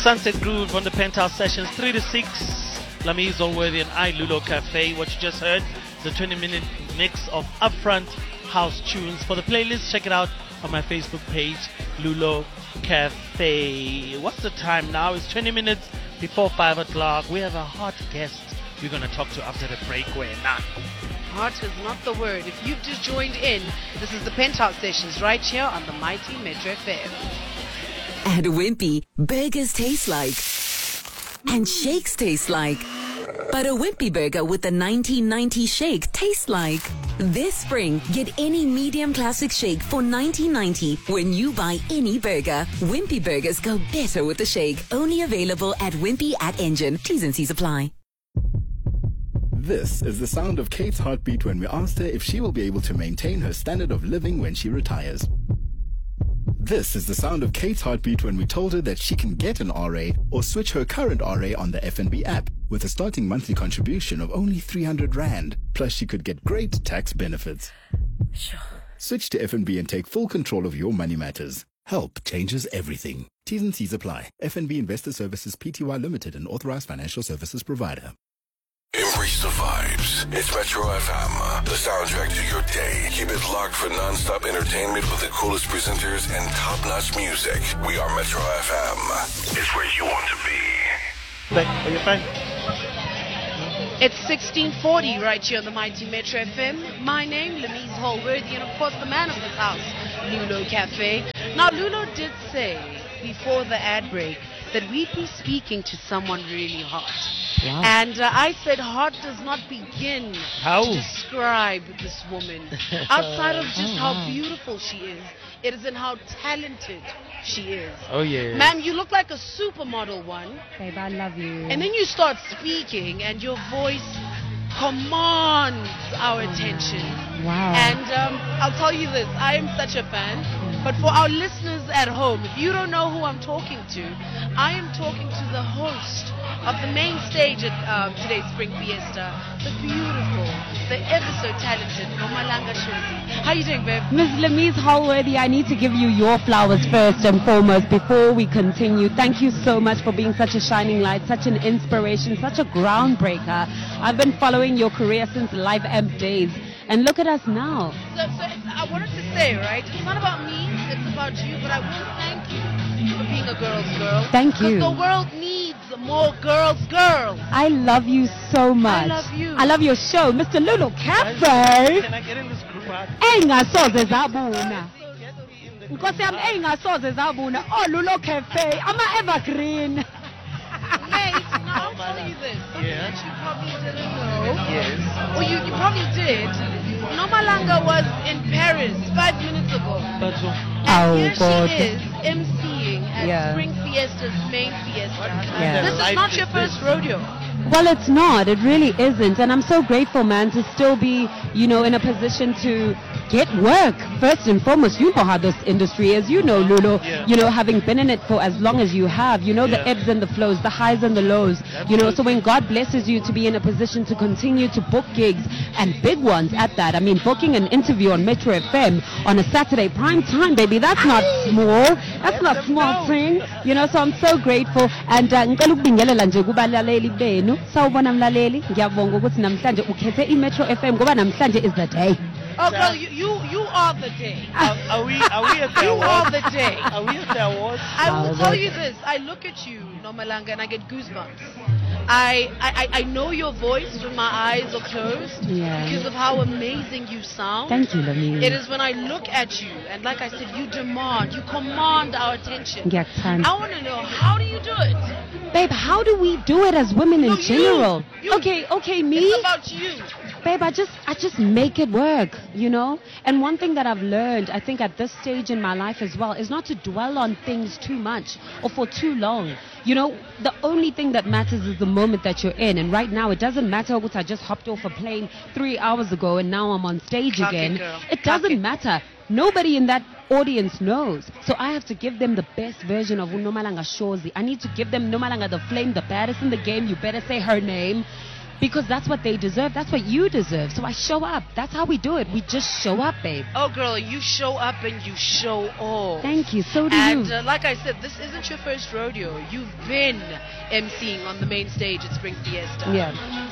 Sunset Groove on the Penthouse Sessions, 3 to 6. Lamiz Allworthy and I, Lulo Cafe. What you just heard is a 20-minute mix of upfront house tunes. For the playlist, check it out on my Facebook page, Lulo Cafe. What's the time now? It's 20 minutes before 5 o'clock. We have a hot guest we're going to talk to after the break. Hot is not the word. If you've just joined in, this is the Penthouse Sessions right here on the mighty Metro FM. At Wimpy, burgers taste like, and shakes taste like. But a Wimpy burger with the 1990 shake tastes like. This spring, get any medium classic shake for $19.90 when you buy any burger. Wimpy burgers go better with the shake. Only available at Wimpy at Engine. T's and C's apply. This is the sound of Kate's heartbeat when we asked her if she will be able to maintain her standard of living when she retires. This is the sound of Kate's heartbeat when we told her that she can get an RA or switch her current RA on the FNB app with a starting monthly contribution of only 300 Rand. Plus, she could get great tax benefits. Sure. Switch to FNB and take full control of your money matters. Help changes everything. T's and C's apply. FNB Investor Services Pty Limited, an authorized financial services provider. Embrace the vibes. It's Metro FM, the soundtrack to your day. Keep it locked for non-stop entertainment with the coolest presenters and top-notch music. We are Metro FM. It's where you want to be. Are you fine? It's 1640 right here on the mighty Metro FM. My name, Lamiz Allworthy, and of course the man of this house, Lulo Cafe. Now, Lulo did say before the ad break that we'd be speaking to someone really hot. Wow. And I said hot does not begin to describe this woman. Outside of just how beautiful she is, it is in how talented she is. Oh, yeah. Ma'am, you look like a supermodel one. Babe, I love you. And then you start speaking and your voice commands our attention. Wow. And I'll tell you this, I am such a fan. But for our listeners at home, if you don't know who I'm talking to, I am talking to the host of the main stage at today's Spring Fiesta, the beautiful, the ever so talented Nomalanga Shozi. How you doing, babe? Ms. Lamiz Allworthy, I need to give you your flowers first and foremost before we continue. Thank you so much for being such a shining light, such an inspiration, such a groundbreaker. I've been following your career since Live Amp days. And look at us now. So I wanted to say, right, it's not about me, it's about you, but I will thank you for being a girl's girl. Thank you. Because the world needs more girls. I love you so much. I love you. I love your show, Mr. Lulo Cafe. Can I get in this group? Engasoze zabuna. Nkosi yami engasoze zabuna. Oh, Lulo Cafe. I'm an evergreen. Mate, now I'll tell you this. Yeah. That you probably didn't know. Yes. Or you probably did. Nomalanga was in Paris 5 minutes ago. And here she is emceeing at Spring Fiesta's main fiesta. Yeah. This is not your first rodeo. Well, it's not. It really isn't. And I'm so grateful, man, to still be, in a position to get work. First and foremost, you know how this industry is. You know, Lulo, having been in it for as long as you have, the ebbs and the flows, the highs and the lows. So when God blesses you to be in a position to continue to book gigs and big ones at that. I mean, booking an interview on Metro FM on a Saturday prime time, baby, that's not small. That's not small thing. So I'm so grateful. And ngicela ukubingelela nje kubalaleli benu. Sawubona mlaleli, ngiyabonga ukuthi namhlanje ukhethe iMetro FM ngoba namhlanje is the day. Oh, girl, you are the day. Are we at the You awards? are the day. Are we at the awards? I will tell you this. I look at you, Nomalanga, and I get goosebumps. I know your voice when my eyes are closed because of how amazing you sound. Thank you, Lamiz. It is when I look at you, and like I said, you command our attention. Ngiyakthanda. I want to know, how do you do it? Babe, how do we do it as women in general? You. Okay, me. It's about you. Babe, I just make it work, And one thing that I've learned, I think at this stage in my life as well, is not to dwell on things too much or for too long. The only thing that matters is the moment that you're in. And right now, it doesn't matter what I just hopped off a plane 3 hours ago and now I'm on stage again. It doesn't matter. Nobody in that audience knows. So I have to give them the best version of Nomalanga Shozi. I need to give them Nomalanga the flame, the baddest in the game. You better say her name. because that's what they deserve. That's what you deserve. So I show up. That's how we do it. We just show up, babe. Oh, girl, you show up and you show off. Thank you. So do And you. like I said, this isn't your first rodeo. You've been emceeing on the main stage at Spring Fiesta. Yeah.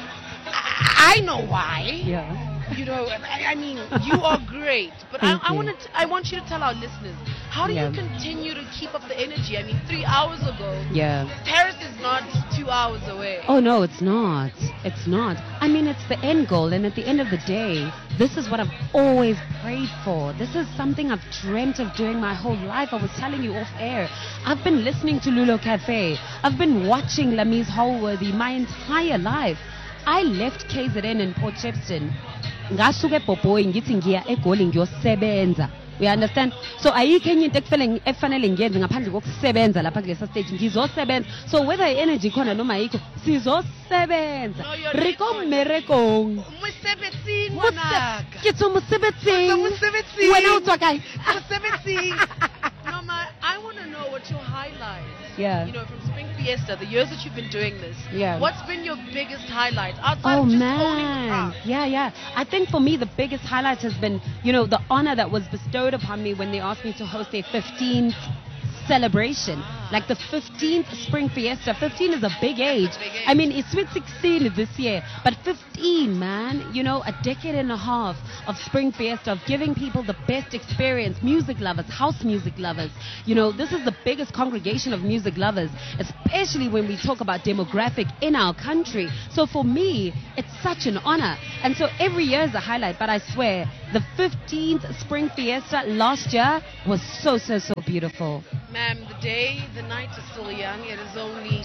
I know why. Yeah. You know, I mean, you are great. But Thank I you. I want you to tell our listeners, how do Yeah. you continue to keep up the energy? I mean, 3 hours ago, Yeah. Paris is not 2 hours away. Oh, no, it's not. It's not. I mean, it's the end goal. And at the end of the day, this is what I've always prayed for. This is something I've dreamt of doing my whole life. I was telling you off air. I've been listening to Lulo Cafe. I've been watching Lamise Holworthy my entire life. I left KZN in Port Shepstone. Ngasuke ePopoyi ngithi ngiya eGoli ngiyosebenza. We understand? So ayikho enye into efanele ngiyenze ngaphandle kokusebenza lapha kulesa stage. Ngizosebenza. So whether energy khona noma ayikho, sizosebenza. No, you're Riko not. mmerekong. Mosebetsing, ngwanaka. Ke tswa mosebetsing. Mosebetsing. Wena o tswa kae? Mosebetsing. Noma, I want to know what your highlights. Yeah. You know, from Spring Fiesta, the years that you've been doing this. Yeah. What's been your biggest highlight outside Oh of just owning the man, crowd? yeah. I think for me the biggest highlight has been, you know, the honor that was bestowed upon me when they asked me to host their 15th celebration, like the 15th Spring Fiesta. 15 is a big age. big age. I mean, it's sweet 16 this year, but 15, man, you know, a decade and a half of Spring Fiesta, of giving people the best experience, music lovers, house music lovers. You know, this is the biggest congregation of music lovers, especially when we talk about demographic in our country. So for me, it's such an honor. And so every year is a highlight, but I swear, the 15th Spring Fiesta last year was so beautiful. Ma'am, the night is still young. It is only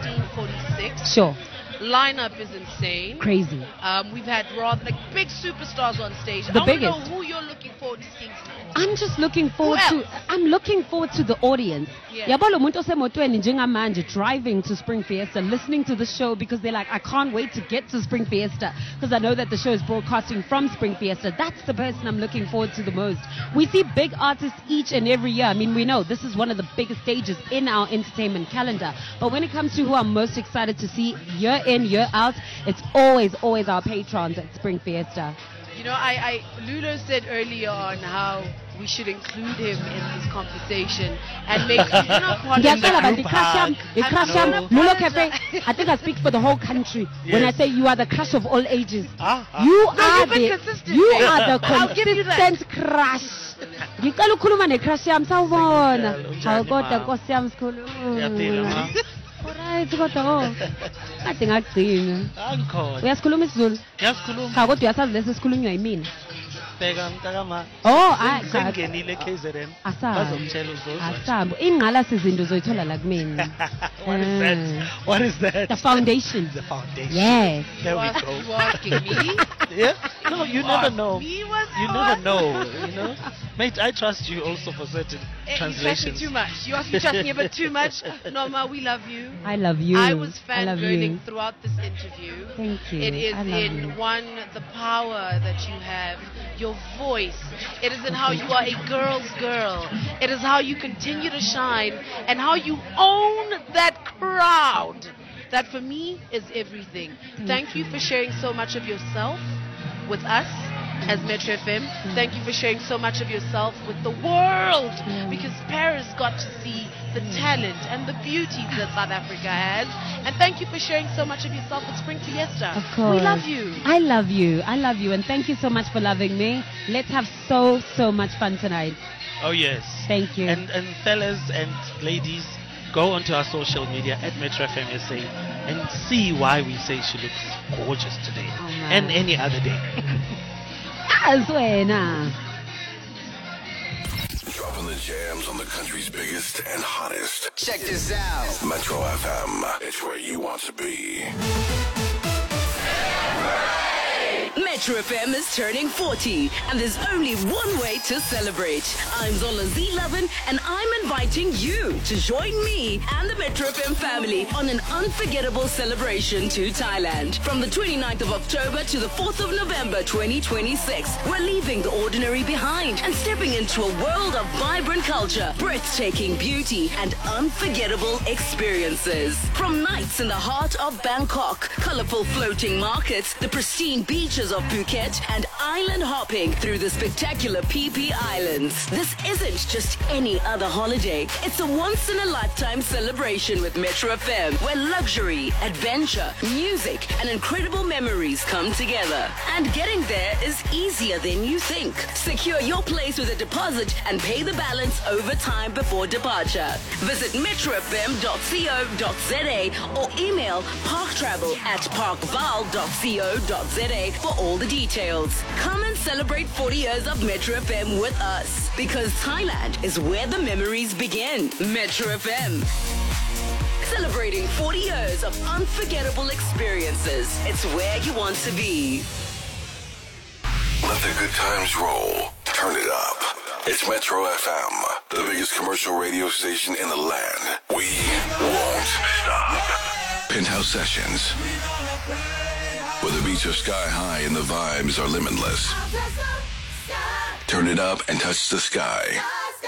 16:46. Sure. Lineup is insane. Crazy. We've had rather like big superstars on stage. The I want to biggest. know who you're looking forward to seeing tonight. I'm just looking forward Who to. I'm looking forward to the audience. Yeah. Yabo lo muntu osemotweni njengamanje driving to Spring Fiesta, listening to the show because they're like, I can't wait to get to Spring Fiesta because I know that the show is broadcasting from Spring Fiesta. That's the person I'm looking forward to the most. We see big artists each and every year. I mean, we know this is one of the biggest stages in our entertainment calendar. But when it comes to who I'm most excited to see year in, year out, it's always our patrons at Spring Fiesta. You know, Lulo said earlier on how we should include him in this conversation and make him part of Ngiyacela the bandla, i-crush yam, No. Lulo Cafe. I think I speak for the whole country when I say you are the crush of all ages. You No, are you've been the consistent, you babe. are the I'll give you that. consistent crush. Ngicela ukukhuluma ne-crush yami sawubona. Unjani, Hawu kodwa ma? Nkosi yami Uyaphila, ma? sikhuluma. Alright kodwa kade ngagcina. Angikhona. Uyasikhuluma isiZulu? Ngiyasikhuluma. Cha kodwa uyasazi lesi sikhulunywa yimina. Bheka mntakama. Oh, hayi cha. Sengingenile KZN. Asazi. Bazongitshela uzozwa. Asambo. Ingqalasizinto uzoyithola la kumina. What is that? What is that? The foundation. The foundation. Yes. There we You go. asking me? Yeah? No, you never know. Me was You never know, you know. Mate, I trust you also for certain You trust me translations. too much. You trust me a bit too much. Norma, we love you. I love you. I was I love fangirling you. throughout this interview. Thank you. It is I love in you. one, the power that you have, your voice. It is in how you are a girl's girl. It is how you continue to shine and how you own that crowd. That for me is everything. Thank you for sharing so much of yourself with us as Metro FM. Thank you for sharing so much of yourself with the world, because Paris got to see the talent and the beauty that South Africa has. And thank you for sharing so much of yourself with Spring Fiesta. Of course. We love you. I love you. I love you. And thank you so much for loving me. Let's have so much fun tonight. Oh, yes. Thank you. And fellas and ladies, go onto our social media at Metro FM SA and see why we say she looks gorgeous today Oh, man. and any other day. Azwena. Dropping the jams on the country's biggest and hottest. Check this out. Metro FM. It's where you want to be. Metro FM is turning 40, and there's only one way to celebrate. I'm Zola Z11, and I'm inviting you to join me and the Metro FM family on an unforgettable celebration to Thailand. From the 29th of October to the 4th of November 2026, we're leaving the ordinary behind and stepping into a world of vibrant culture, breathtaking beauty, and unforgettable experiences. From nights in the heart of Bangkok, colorful floating markets, the pristine beaches of Phuket, and island hopping through the spectacular PP Islands. This isn't just any other holiday. It's a once-in-a-lifetime celebration with Metro FM, where luxury, adventure, music, and incredible memories come together. And getting there is easier than you think. Secure your place with a deposit and pay the balance over time before departure. Visit metrofm.co.za or email parktravel@parkval.co.za for all the details. Come and celebrate 40 years of Metro FM with us, because Thailand is where the memories begin. Metro FM. Celebrating 40 years of unforgettable experiences. It's where you want to be. Let the good times roll. Turn it up. It's Metro FM, the biggest commercial radio station in the land. We won't stop. Penthouse Sessions, where the beats are sky high and the vibes are limitless. Turn it up and touch the sky.